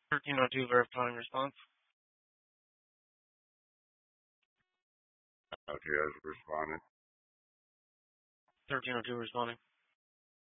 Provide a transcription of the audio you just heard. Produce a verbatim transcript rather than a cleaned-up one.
thirteen oh two verifying response. Okay, I was responding. thirteen oh two responding.